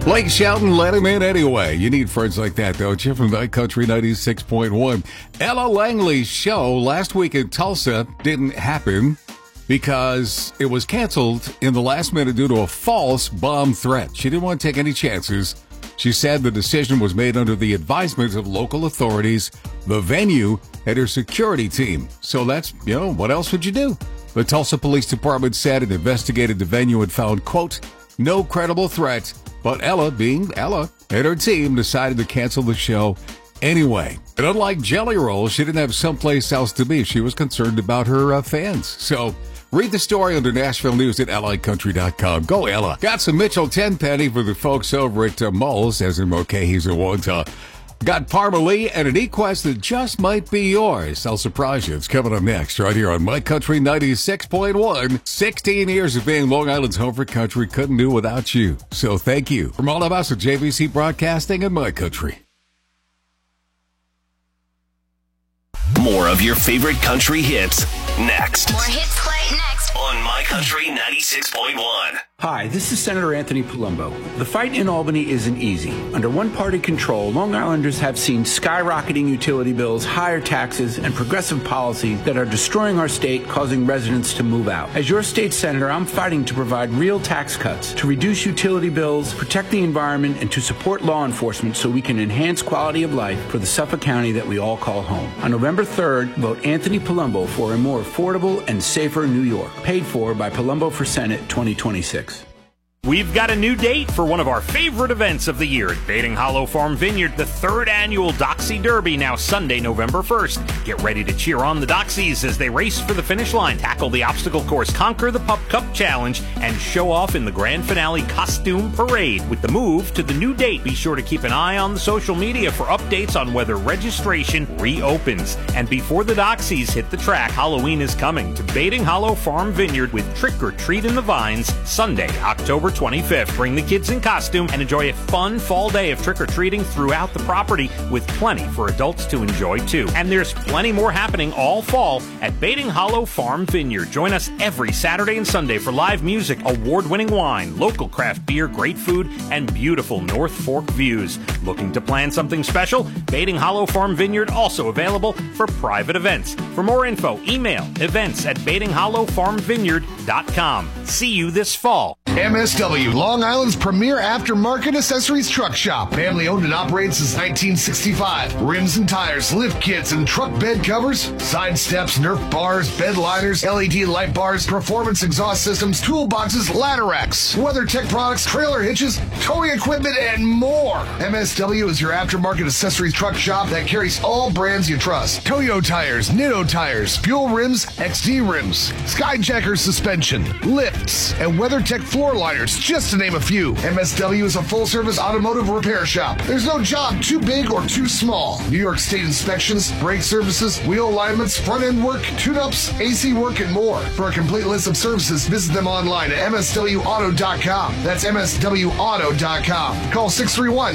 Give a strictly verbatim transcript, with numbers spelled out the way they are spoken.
Blake Shelton, let him in anyway. You need friends like that, don't you? From My Country ninety-six point one. Ella Langley's show last week in Tulsa didn't happen because it was canceled in the last minute due to a false bomb threat. She didn't want to take any chances. She said the decision was made under the advisement of local authorities, the venue, and her security team. So that's, you know, what else would you do? The Tulsa Police Department said it investigated the venue and found, quote, no credible threat. But Ella, being Ella, and her team decided to cancel the show anyway. And unlike Jelly Roll, she didn't have someplace else to be. She was concerned about her uh, fans. So read the story under Nashville News at L I country dot com. Go, Ella. Got some Mitchell Tenpenny for the folks over at uh, Moles, as in Mulcahy's and Wanta. Got Parma Lee and an E-Quest that just might be yours. I'll surprise you. It's coming up next right here on My Country ninety-six point one. sixteen years of being Long Island's home for country. Couldn't do without you. So thank you. From all of us at J V C Broadcasting and My Country. More of your favorite country hits next. More hits play next on My Country ninety-six point one. Hi, this is Senator Anthony Palumbo. The fight in Albany isn't easy. Under one-party control, Long Islanders have seen skyrocketing utility bills, higher taxes, and progressive policies that are destroying our state, causing residents to move out. As your state senator, I'm fighting to provide real tax cuts, to reduce utility bills, protect the environment, and to support law enforcement so we can enhance quality of life for the Suffolk County that we all call home. On November third, vote Anthony Palumbo for a more affordable and safer New York. Paid for by Palumbo for Senate twenty twenty-six. We've got a new date for one of our favorite events of the year at Bating Hollow Farm Vineyard, the third annual Doxy Derby, now Sunday, November first. Get ready to cheer on the Doxies as they race for the finish line, tackle the obstacle course, conquer the Pup Cup Challenge, and show off in the grand finale costume parade. With the move to the new date, be sure to keep an eye on the social media for updates on whether registration reopens. And before the Doxies hit the track, Halloween is coming to Bating Hollow Farm Vineyard with Trick or Treat in the Vines, Sunday, October twenty-fifth. Bring the kids in costume and enjoy a fun fall day of trick-or-treating throughout the property with plenty for adults to enjoy too. And there's plenty more happening all fall at Bating Hollow Farm Vineyard. Join us every Saturday and Sunday for live music, award-winning wine, local craft beer, great food, and beautiful North Fork views. Looking to plan something special? Bating Hollow Farm Vineyard also available for private events. For more info, email events at bating hollow farm vineyard dot com. See you this fall. M S W, Long Island's premier aftermarket accessories truck shop. Family owned and operated since nineteen sixty-five. Rims and tires, lift kits and truck bed covers, side steps, Nerf bars, bed liners, L E D light bars, performance exhaust systems, toolboxes, ladder racks, WeatherTech products, trailer hitches, towing equipment, and more. M S W is your aftermarket accessories truck shop that carries all brands you trust. Toyo tires, Nitto tires, Fuel rims, X D rims, Skyjacker suspension, lifts, and WeatherTech floor liners, just to name a few. M S W is a full-service automotive repair shop. There's no job too big or too small. New York State inspections, brake services, wheel alignments, front-end work, tune-ups, A C work, and more. For a complete list of services, visit them online at M S W auto dot com. That's M S W auto dot com. Call six three one